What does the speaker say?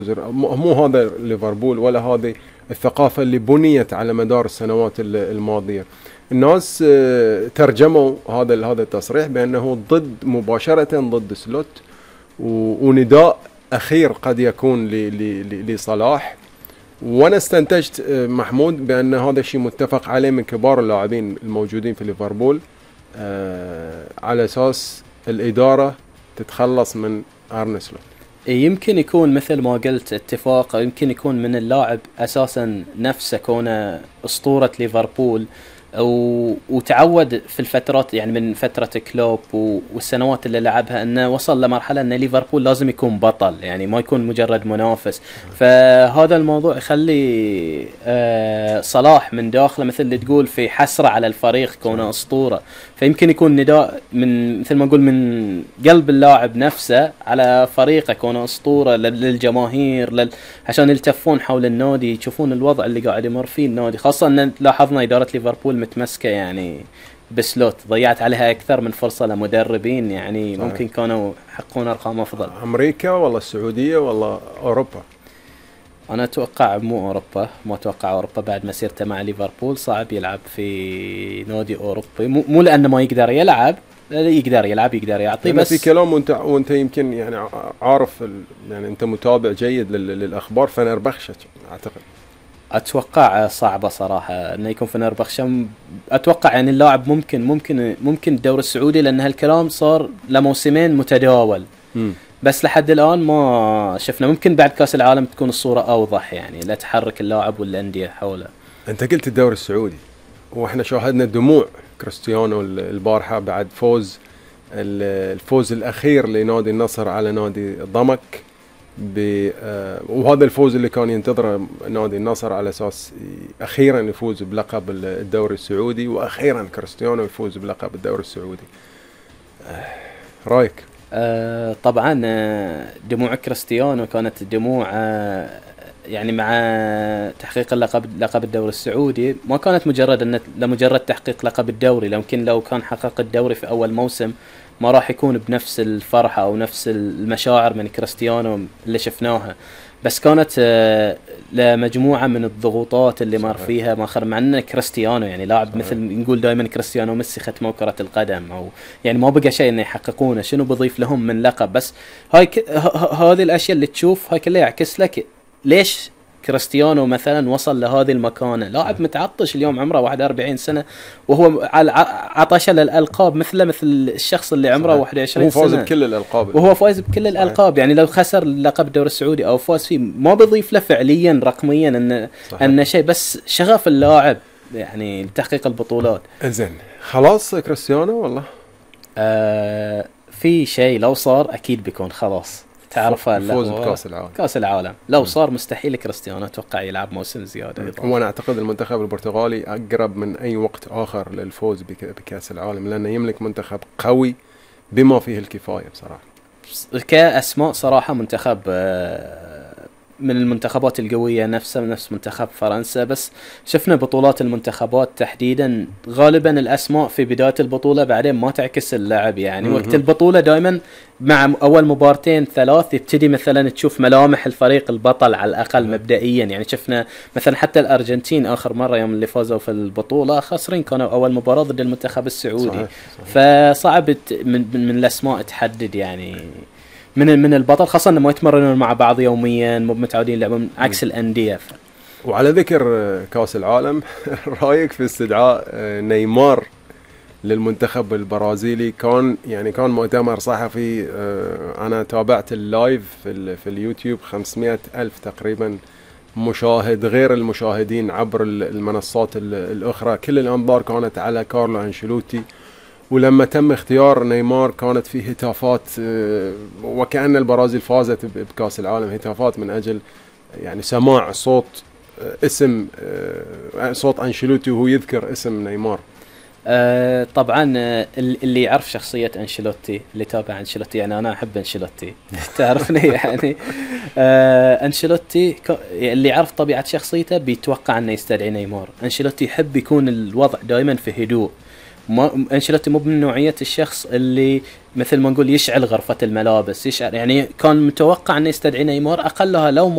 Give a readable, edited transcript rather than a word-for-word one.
مو هذا ليفربول ولا هذه الثقافة اللي بنيت على مدار السنوات الماضية. الناس ترجموا هذا التصريح بأنه مباشرة ضد سلوت، ونداء أخير قد يكون لصلاح. وأنا استنتجت محمود بأن هذا الشيء متفق عليه من كبار اللاعبين الموجودين في ليفربول، على أساس الإدارة تتخلص من أرن سلوت. يمكن يكون مثل ما قلت اتفاق، يمكن يكون من اللاعب أساسا نفسه كونه أسطورة ليفربول وتعود في الفترات، يعني من فترة كلوب والسنوات اللي لعبها، انه وصل لمرحلة ان ليفربول لازم يكون بطل، يعني ما يكون مجرد منافس. فهذا الموضوع يخلي صلاح من داخله مثل اللي تقول في حسرة على الفريق كونه أسطورة. فيمكن يكون نداء من مثل ما نقول من قلب اللاعب نفسه على فريقه كونه أسطورة للجماهير، عشان يلتفون حول النادي يشوفون الوضع اللي قاعد يمر فيه النادي. خاصة ان لاحظنا إدارة ليفربول متمسكة يعني بسلوت، ضيعت عليها أكثر من فرصة لمدربين يعني صحيح. ممكن كانوا يحققون أرقام أفضل. أمريكا ولا السعودية ولا أوروبا؟ أنا أتوقع مو أوروبا، ما أتوقع أوروبا بعد مسيرته مع ليفربول. صعب يلعب في نادي أوروبي، مو لأنه ما يقدر يلعب، يقدر يعطي. بس في كلام وانت يمكن يعني عارف يعني انت متابع جيد للأخبار. فنربخشة أعتقد اتوقع صعبه صراحه انه يكون فنربخشة. اتوقع يعني اللاعب ممكن الدوري السعودي، لان هالكلام صار لموسمين متداول. بس لحد الان ما شفنا. ممكن بعد كاس العالم تكون الصوره اوضح، يعني لا تحرك اللاعب والانديه حوله. انت قلت الدوري السعودي، واحنا شاهدنا دموع كريستيانو البارحه بعد الفوز الاخير لنادي النصر على نادي ضمك، وهذا الفوز اللي كان ينتظره نادي النصر على اساس اخيرا يفوز بلقب الدوري السعودي، واخيرا كريستيانو يفوز بلقب الدوري السعودي. رايك؟ طبعا دموع كريستيانو كانت دموع يعني مع تحقيق لقب الدوري السعودي. ما كانت لمجرد تحقيق لقب الدوري، لكن لو كان حقق الدوري في اول موسم ما راح يكون بنفس الفرحة أو نفس المشاعر من كريستيانو اللي شفناها. بس كانت لمجموعة من الضغوطات اللي مر فيها مع أنه كريستيانو يعني لاعب مثل نقول دائما كريستيانو ميسي ختموا كرة القدم، أو يعني ما بقى شيء إنه يحققونه، شنو بضيف لهم من لقب. بس هذه الأشياء اللي تشوف هاي كلها يعكس لك ليش كريستيانو مثلا وصل لهذه المكانة. لاعب متعطش اليوم عمره 41 سنة، وهو عطش للألقاب مثل الشخص اللي عمره 21 سنة، وهو فاز بكل الألقاب، وهو فاز بكل الألقاب. يعني لو خسر لقب الدوري السعودي أو فاز فيه ما بيضيف له فعليا رقميا أن شيء، بس شغف اللاعب يعني لتحقيق البطولات. إنزين خلاص كريستيانو والله في شيء لو صار أكيد بيكون خلاص تعرفه الفوز بكاس العالم. لو صار مستحيل كريستيانو اتوقع يلعب موسم زياده. وانا اعتقد المنتخب البرتغالي اقرب من اي وقت اخر للفوز بكاس العالم، لانه يملك منتخب قوي بما فيه الكفايه بصراحه. كاسماء صراحه منتخب من المنتخبات القوية نفس منتخب فرنسا. بس شفنا بطولات المنتخبات تحديدا غالبا الأسماء في بداية البطولة بعدين ما تعكس اللعب. يعني وقت البطولة دائما مع أول مبارتين ثلاث يبتدي مثلا تشوف ملامح الفريق البطل على الأقل مبدئيا. يعني شفنا مثلا حتى الأرجنتين آخر مرة يوم اللي فازوا في البطولة خسرين كانوا أول مباراة ضد المنتخب السعودي. صحيح. فصعب من الأسماء تحدد يعني من البطل، خاصة انه ما يتمرنون مع بعض يوميا، مو متعودين يلعبون عكس الأندية. وعلى ذكر كأس العالم رايك في استدعاء نيمار للمنتخب البرازيلي؟ كان مؤتمر صحفي، انا تابعت اللايف في اليوتيوب 500,000 تقريبا مشاهد، غير المشاهدين عبر المنصات الأخرى. كل الأنظار كانت على كارلو أنشيلوتي، ولما تم اختيار نيمار كانت فيه هتافات وكأن البرازيل فازت بكأس العالم، هتافات من أجل يعني سماع اسم صوت أنشيلوتي وهو يذكر اسم نيمار. طبعا اللي يعرف شخصية أنشيلوتي، اللي تابع أنشيلوتي، يعني أنا أحب أنشيلوتي تعرفني يعني أنشيلوتي اللي يعرف طبيعة شخصيته بيتوقع أنه يستدعي نيمار. أنشيلوتي يحب يكون الوضع دائما في هدوء، ما انشيلوتي مو من نوعيه الشخص اللي مثل ما نقول يشعل غرفه الملابس، يشعل يعني كان متوقع انه يستدعي نيمار اقلها لو